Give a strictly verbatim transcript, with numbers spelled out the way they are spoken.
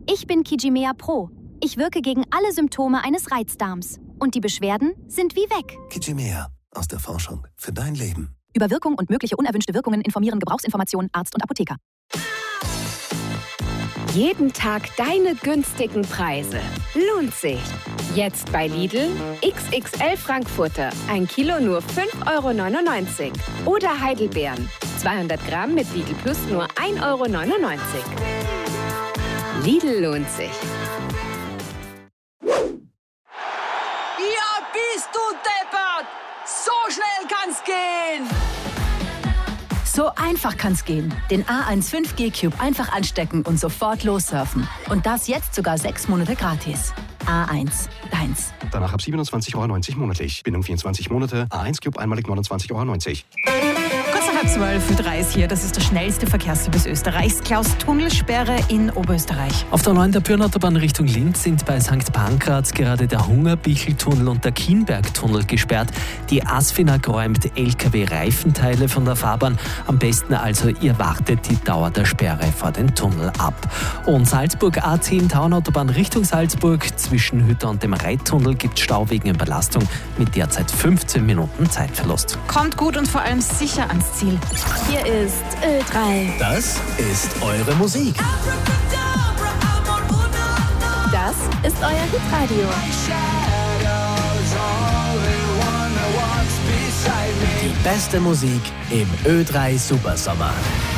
Ich bin Kijimea Pro. Ich wirke gegen alle Symptome eines Reizdarms. Und die Beschwerden sind wie weg. Kijimea, aus der Forschung für dein Leben. Über Wirkung und mögliche unerwünschte Wirkungen informieren Gebrauchsinformationen Arzt und Apotheker. Jeden Tag deine günstigen Preise. Lohnt sich. Jetzt bei Lidl X X L Frankfurter. Ein Kilo nur fünf Euro neunundneunzig. Oder Heidelbeeren. zweihundert Gramm mit Lidl Plus nur ein Euro neunundneunzig. Lidl lohnt sich. Ja, bist du deppert! So schnell kann's gehen! So einfach kann's gehen. Den A eins fünf G Cube einfach anstecken und sofort lossurfen. Und das jetzt sogar sechs Monate gratis. A eins, deins. Danach ab siebenundzwanzig Euro neunzig monatlich. Bindung vierundzwanzig Monate. A eins Cube einmalig neunundzwanzig Euro neunzig. Kurz nach halb zwölf, Ö drei ist hier. Das ist der schnellste Verkehrsservice Österreichs. Klaus, Tunnelsperre in Oberösterreich. Auf der neuen der Bürnautobahn Richtung Linz sind bei Sankt Pankraz gerade der Hungerbichl-Tunnel und der Kienberg-Tunnel gesperrt. Die ASFINAG räumt L K W-Reifenteile von der Fahrbahn. Am besten also, ihr wartet die Dauer der Sperre vor den Tunnel ab. Und Salzburg A zehn Taunautobahn Richtung Salzburg. Zwischen Hütter und dem Reittunnel gibt es Stau wegen Überlastung mit derzeit fünfzehn Minuten Zeitverlust. Kommt gut und vor allem sicher ans Ziel. Hier ist Ö drei. Das ist eure Musik. Das ist euer Hitradio. Die beste Musik im Ö drei Supersommer.